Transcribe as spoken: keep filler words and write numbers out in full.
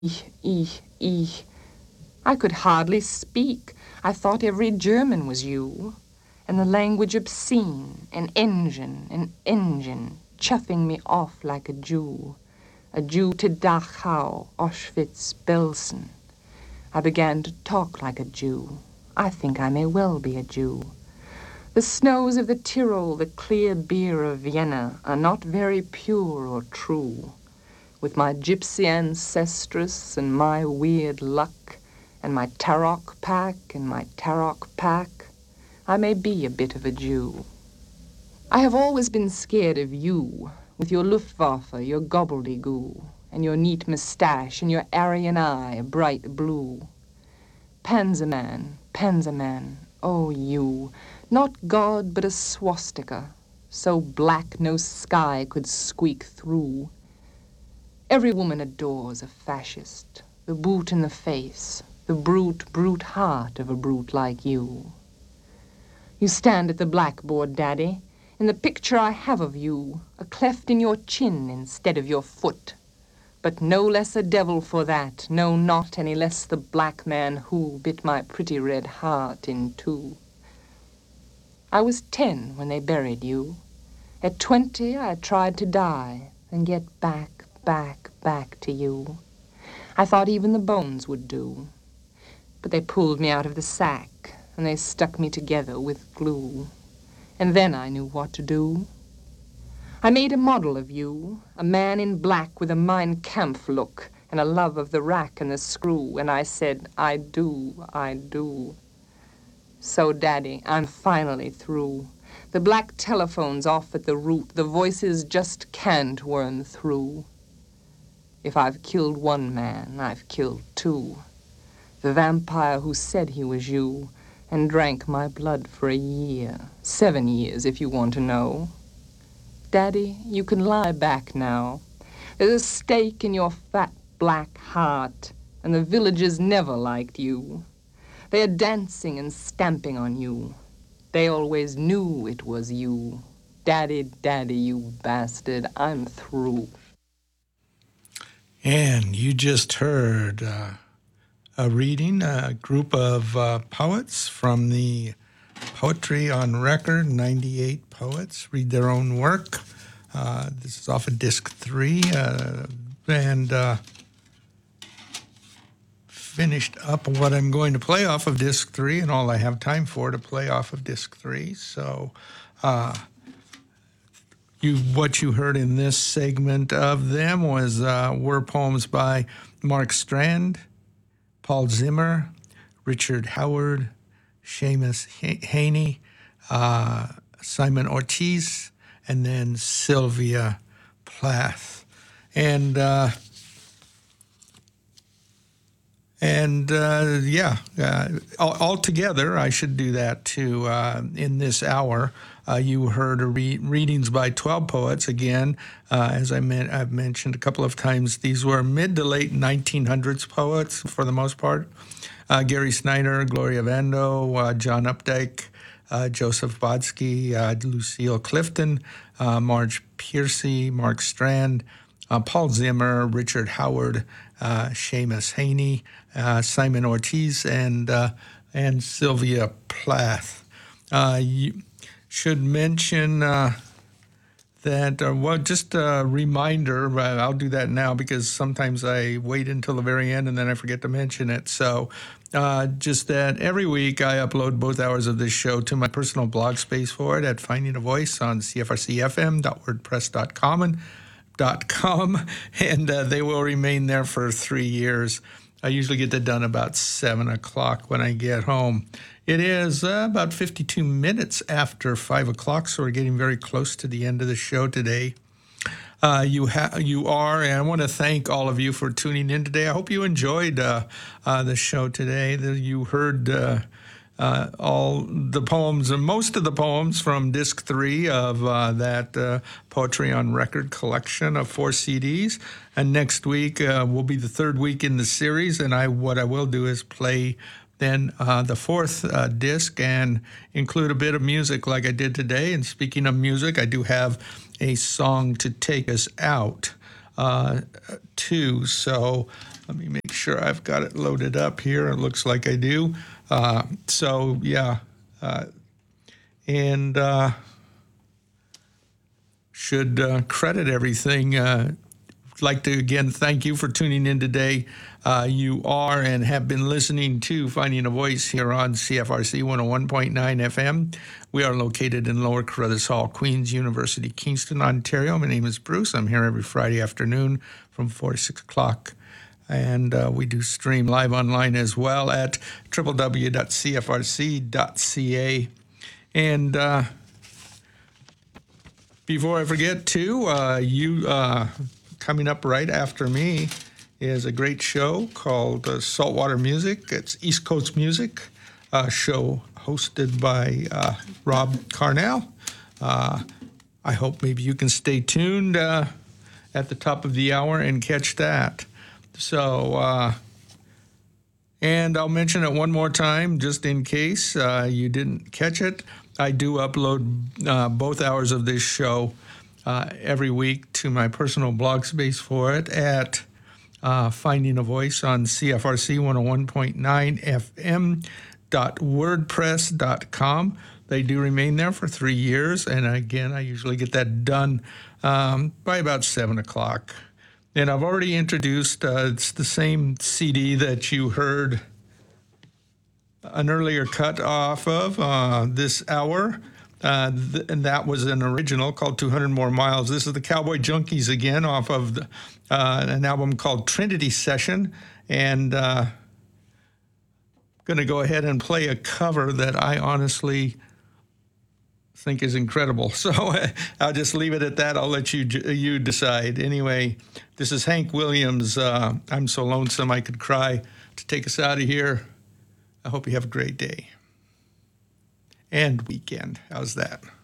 Ich, ich, ich. I could hardly speak. I thought every German was you, and the language obscene, an engine, an engine, chuffing me off like a Jew, a Jew to Dachau, Auschwitz, Belsen. I began to talk like a Jew. I think I may well be a Jew. The snows of the Tyrol, the clear beer of Vienna, are not very pure or true. With my gypsy ancestress and my weird luck, and my Tarok pack and my Tarok pack, I may be a bit of a Jew. I have always been scared of you, with your Luftwaffe, your gobbledygoo, and your neat moustache and your Aryan eye, bright blue. Panzerman, Panzerman, oh you, not God but a swastika, so black no sky could squeak through. Every woman adores a fascist, the boot in the face, the brute, brute heart of a brute like you. You stand at the blackboard, Daddy, in the picture I have of you, a cleft in your chin instead of your foot. But no less a devil for that, no, not any less the black man who bit my pretty red heart in two. I was ten when they buried you. At twenty I tried to die and get back, back, back to you. I thought even the bones would do. But they pulled me out of the sack, and they stuck me together with glue. And then I knew what to do. I made a model of you, a man in black with a Mein Kampf look and a love of the rack and the screw, and I said, I do, I do. So, Daddy, I'm finally through. The black telephone's off at the root. The voices just can't worm through. If I've killed one man, I've killed two. The vampire who said he was you and drank my blood for a year. Seven years, if you want to know. Daddy, you can lie back now. There's a stake in your fat black heart, and the villagers never liked you. They are dancing and stamping on you. They always knew it was you. Daddy, Daddy, you bastard, I'm through. And you just heard uh, a reading, a group of uh, poets from the Poetry on Record, ninety-eight poets read their own work. Uh, this is off of disc three, uh, and uh, finished up what I'm going to play off of disc three, and all I have time for to play off of disc three. So, uh, you what you heard in this segment of them was uh, were poems by Mark Strand, Paul Zimmer, Richard Howard, Seamus Haney, uh, Simon Ortiz, and then Sylvia Plath. And uh, and uh, yeah, uh, all, all together, I should do that too. Uh, in this hour, uh, you heard a re- readings by twelve poets. Again, uh, as I meant, I've mentioned a couple of times, these were mid to late nineteen hundreds poets for the most part. Uh, Gary Snyder, Gloria Vando, uh, John Updike, uh, Joseph Bodsky, uh, Lucille Clifton, uh, Marge Piercy, Mark Strand, uh, Paul Zimmer, Richard Howard, uh, Seamus Haney, uh, Simon Ortiz, and uh, and Sylvia Plath. Uh, you should mention uh, that, uh, well, just a reminder, uh, I'll do that now because sometimes I wait until the very end and then I forget to mention it. So uh, just that every week I upload both hours of this show to my personal blog space for it at Finding a Voice on c f r c f m dot wordpress dot com and, dot com, and uh, they will remain there for three years. I usually get that done about seven o'clock when I get home. It is uh, about fifty-two minutes after five o'clock, so we're getting very close to the end of the show today. Uh, you ha- you are, and I want to thank all of you for tuning in today. I hope you enjoyed uh, uh, the show today. That you heard uh, uh, all the poems, and most of the poems from disc three of uh, that uh, Poetry on Record collection of four C Ds. And next week uh, will be the third week in the series, and I what I will do is play then uh, the fourth uh, disc and include a bit of music like I did today. And speaking of music, I do have a song to take us out. uh, too. So let me make sure I've got it loaded up here. It looks like I do. Uh, so, yeah. Uh, and uh, should uh, credit everything. Uh, like to, again, thank you for tuning in today. Uh, you are and have been listening to Finding a Voice here on C F R C one oh one point nine F M. We are located in Lower Carruthers Hall, Queen's University, Kingston, Ontario. My name is Bruce. I'm here every Friday afternoon from four to six o'clock. And uh, we do stream live online as well at w w w dot c f r c dot c a. And uh, before I forget, too, uh, you... Uh, coming up right after me is a great show called uh, Saltwater Music. It's East Coast Music, a show hosted by uh, Rob Carnell. Uh, I hope maybe you can stay tuned uh, at the top of the hour and catch that. So, uh, and I'll mention it one more time just in case uh, you didn't catch it. I do upload uh, both hours of this show Uh, every week to my personal blog space for it at uh, Finding a Voice on C F R C one oh one point nine F M dot wordpress dot com. They do remain there for three years, and again, I usually get that done um, by about seven o'clock. And I've already introduced, uh, it's the same C D that you heard an earlier cut off of uh, this hour. Uh, th- and that was an original called two hundred More Miles. This is the Cowboy Junkies again off of the, uh, an album called Trinity Session. And uh, going to go ahead and play a cover that I honestly think is incredible. So I'll just leave it at that. I'll let you you decide. Anyway, this is Hank Williams. Uh, I'm So Lonesome I Could Cry, to take us out of here. I hope you have a great day and weekend. How's that?